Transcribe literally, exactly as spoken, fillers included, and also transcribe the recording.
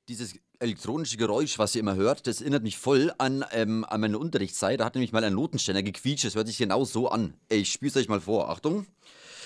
Dieses elektronische Geräusch, was ihr immer hört, das erinnert mich voll an, ähm, an meine Unterrichtszeit. Da hat nämlich mal ein Notenständer gequietscht. Das hört sich genau so an. Ey, ich spiele es euch mal vor. Achtung.